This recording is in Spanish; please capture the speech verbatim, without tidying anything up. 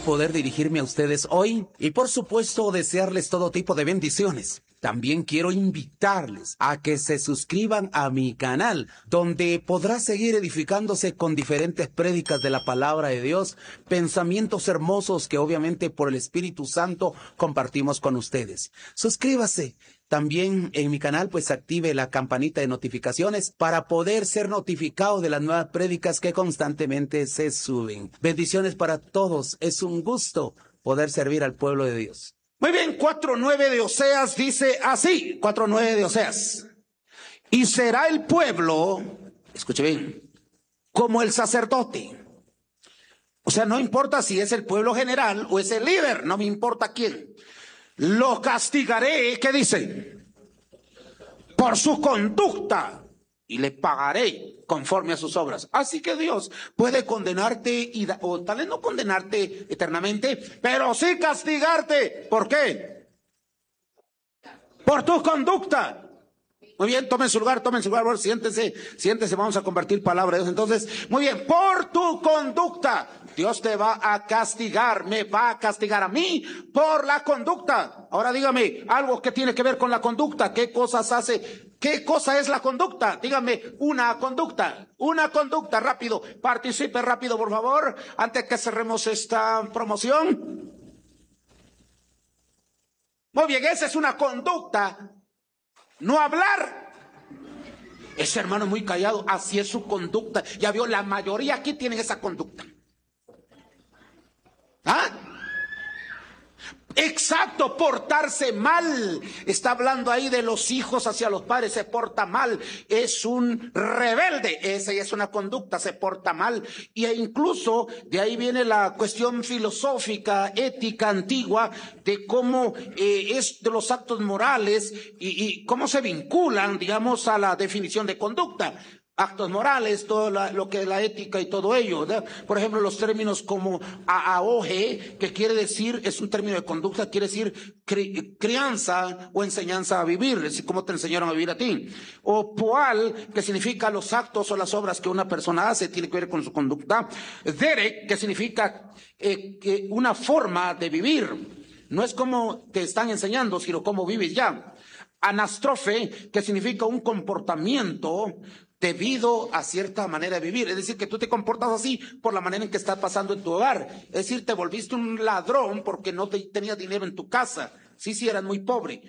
poder dirigirme a ustedes hoy y por supuesto desearles todo tipo de bendiciones. También quiero invitarles a que se suscriban a mi canal, donde podrá seguir edificándose con diferentes prédicas de la palabra de Dios, pensamientos hermosos que obviamente por el Espíritu Santo compartimos con ustedes. Suscríbase. También en mi canal pues active la campanita de notificaciones para poder ser notificado de las nuevas prédicas que constantemente se suben. Bendiciones para todos. Es un gusto poder servir al pueblo de Dios. Muy bien, cuatro nueve de Oseas dice así, cuatro nueve de Oseas. Y será el pueblo, escuche bien, como el sacerdote. O sea, no importa si es el pueblo general o es el líder, no me importa quién. Lo castigaré, ¿qué dice? Por su conducta y le pagaré conforme a sus obras. Así que Dios puede condenarte y da, o tal vez no condenarte eternamente, pero sí castigarte. ¿Por qué? Por tu conducta. Muy bien, tomen su lugar, tomen su lugar, bueno, siéntese, siéntese, vamos a compartir palabra de Dios. Entonces, muy bien, por tu conducta, Dios te va a castigar, me va a castigar a mí por la conducta. Ahora dígame, algo que tiene que ver con la conducta, ¿qué cosas hace? ¿Qué cosa es la conducta? Dígame, una conducta, una conducta, rápido, participe rápido, por favor, antes que cerremos esta promoción. Muy bien, esa es una conducta. No hablar. Ese hermano muy callado, así es su conducta. Ya vio, la mayoría aquí tienen esa conducta. ¿Ah? Exacto, portarse mal. Está hablando ahí de los hijos hacia los padres, se porta mal. Es un rebelde. Esa ya es una conducta, se porta mal. Y incluso de ahí viene la cuestión filosófica, ética antigua, de cómo eh, es de los actos morales y, y cómo se vinculan, digamos, a la definición de conducta. Actos morales, todo la, lo que es la ética y todo ello, ¿verdad? Por ejemplo, los términos como aoge, que quiere decir, es un término de conducta, quiere decir cri, crianza o enseñanza a vivir, es decir, cómo te enseñaron a vivir a ti. O poal, que significa los actos o las obras que una persona hace, tiene que ver con su conducta. Derek, que significa eh, que una forma de vivir. No es como te están enseñando, sino cómo vives ya. Anastrofe, que significa un comportamiento debido a cierta manera de vivir. Es decir, que tú te comportas así por la manera en que está pasando en tu hogar. Es decir, te volviste un ladrón porque no te, tenías dinero en tu casa. Sí, sí, eras muy pobre.